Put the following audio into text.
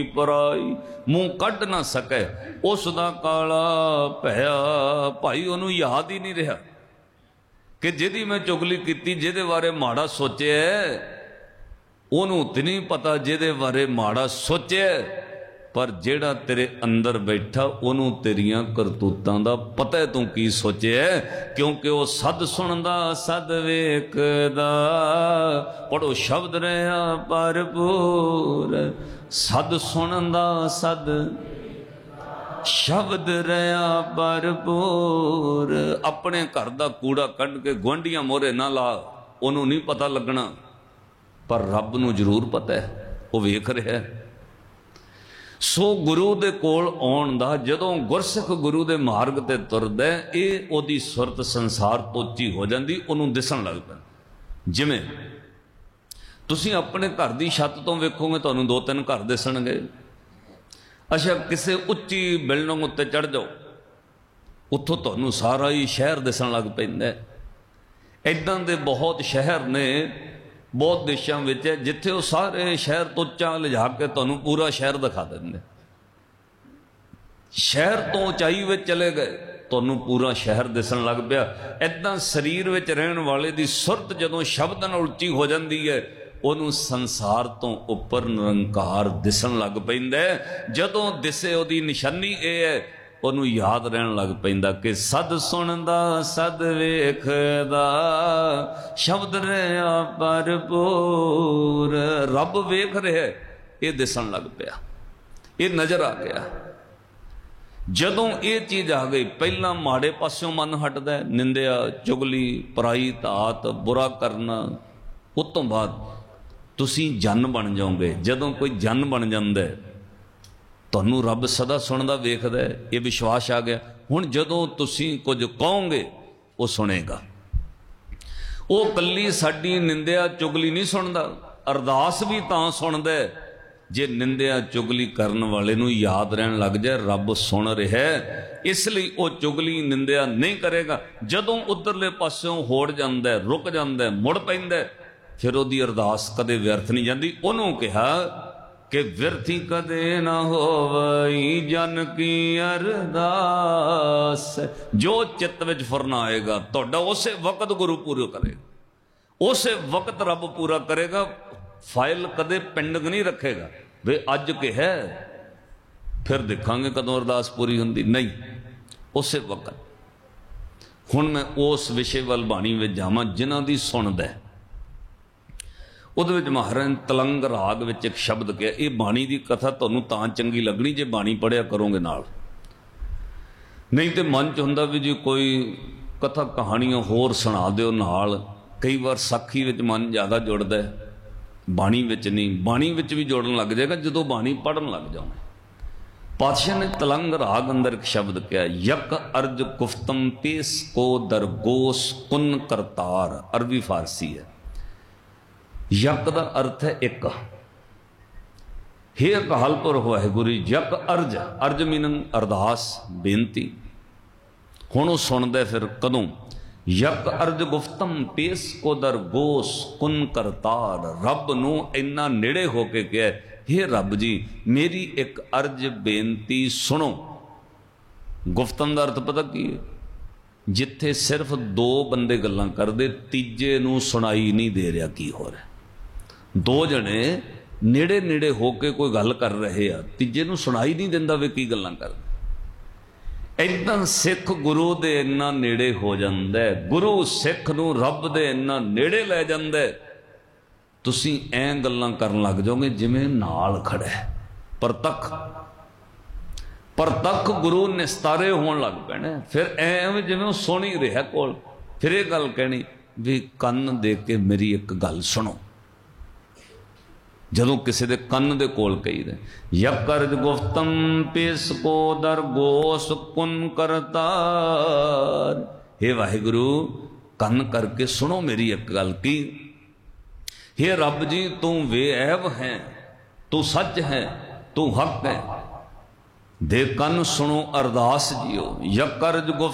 पराई मूँह कढ़ ना सके उसदा काला भैया। भाई उन्होंने याद ही नहीं रहा कि जिहदी मैं चुगली की, जिहदे बारे माड़ा सोचे, उन्होंने तो नहीं पता जिहदे बारे माड़ा सोचे, पर जेड़ा तेरे अंदर बैठा उन्होंने तेरियां करतूतां दा पता है तू की सोचे है, क्योंकि वह सद सुनदा सद वेखदा। पढ़ो शब्द रहा भरपूर, सद सुनदा सद शब्द रहा भरपूर। अपने घर का कूड़ा कढ़ के गुआंढियां मोहरे ना ला, उन्होंने नहीं पता लगना, पर रब नूं जरूर पता है, वह वेख रहा है। सो गुरु दे कोल आउण दा, जदों गुरसिख गुरु दे मार्ग ते तुरदा, ये ओदी सुरत संसार तो उच्ची हो जाती, उन्होंने दिसन लग पैंदा। जिवें तुसीं अपने घर की छत तो वेखोगे, तुहानूं दो तीन घर दिसणगे। अच्छा, किसी उच्ची बिल्डिंग उत्ते चढ़ जाओ, उत्थों तुहानूं सारा ही शहर दिसन लग पैंदा। इदां दे बहुत शहर ने, बहुत देशों में है, जिथे वो सारे शहर तो उच्चा लिजा के तुहानूं पूरा शहर दिखा देंगे। शहर तो ऊंचाई में चले गए, तुहानूं पूरा शहर दिसन लग पिया। इदां शरीर में रहन वाले की सुरत जदों शब्द नाल उच्ची हो जाती है, उन्होंने संसार तो उपर निरंकार दिसन लग पैंदा। जदों दिसे उहदी निशानी ये है, उन्होंने याद रहन लग पैंदा कि सद सुनदा सद वेखदा, शब्द रहा भरपूर। रब वेख रहा, ये दिसन लग पिया, ये नज़र आ गया। जदों ये चीज़ आ गई, पहला माड़े पासों मन हटदा है, निंदिया चुगली पराई धात बुरा करना। उस तो बाद तुसीं जन बन जाओगे। जदों कोई जन बन जाता है, तुहानूं रब सदा सुनदा वेखदा, ये विश्वास आ गया। हुण जदों तुसीं कुछ कहोगे, वो सुनेगा। वो कल्ली साडी निंदिया चुगली नहीं सुनदा, अरदास भी तां सुनदा जे निंदिया चुगली करन वाले नूं याद रहन लग जाए रब सुन रहा है, इसलिए वो चुगली निंदिया नहीं करेगा। जदों उधरले पासों होड़ जांदा, रुक जांदा, मुड़ पैंदा, फिर उहदी अरदास कदे व्यर्थ नहीं जाती। उन्होंने कहा कि व्यर्थी कदे ना होवई जन की अरदास। जो चित्त विच फुरना आएगा तुहाडा, उसे वक्त गुरु पूरा करेगा, उसे वक्त रब पूरा करेगा। फाइल कदे पेंडिंग नहीं रखेगा वे अज के है फिर देखांगे कदों अरदास पूरी हुंदी, नहीं, उसे वक्त। हुण मैं उस विषय वाल बाणी विच जावां जिन्हां दी सुणदा है। उहदे विच महाराज ने तलंग राग विच एक शब्द कहा। ये बाणी की कथा तुहानूं तां चंगी लगनी जे बाणी पढ़िया करोगे नाल, नहीं तो मन च हुंदा भी जी कोई कथा कहानियां होर सुणा दिओ नाल। कई बार साखी विच मन ज़्यादा जुड़दा है, बाणी विच नहीं। बाणी विच भी जुड़न लग जाएगा जदों बाणी पढ़न लग जाओगे। पातशाह ने तलंग राग अंदर एक शब्द कहा, यक अर्ज गुफ्तम पेश को दरगोश कुन करतार। अरबी फारसी है। यक का अर्थ है एक, हे अकालपुर वाहिगुरू। यक अर्ज, अर्ज मीनिंग अरदास बेनती। हुण वो सुनदा फिर कदों, यक अर्ज गुफ्तम पेश को दरगोश कुन करतार। रब नूं इन्ना नेड़े होके कहा, हे रब जी मेरी एक अर्ज बेनती सुनो। गुफ्तम का अर्थ पता की है? जिथे सिर्फ दो बंदे गल्लां करदे, तीजे नूं सुनाई नहीं दे रहा की हो रहा। दो जने नेड़े नेड़े होके कोई गल कर रहे आ, तीजे नूं सुनाई नहीं दिंदा वे की गल्लां करदे। इदां सिख गुरु दे इन्ना नेड़े हो जांदा है, गुरु सिख नूं रब दे इन्ना नेड़े लै जांदा है, तुसीं ऐं गल्लां करन लग जाओगे जिवें नाल खड़ा है। परतख गुरु निस्तारे होण लग पैणे। फिर ऐवें जिवें वो सुण ही रिहा कोल, फिर ये गल कहनी भी कन्न दे के मेरी एक गल सुनो। जदों किसी दे कन्न दे कोल कही दे, यकर्ज गुफ्तम पेश को दरगोश कुन करतार। हे वाहिगुरु कन्न करके सुनो मेरी एक गल की। हे रब जी तू बेऐब है, तू सच है, तू हक है। दे कन सुनो अरदास जियो। यकर्ज गुफ्त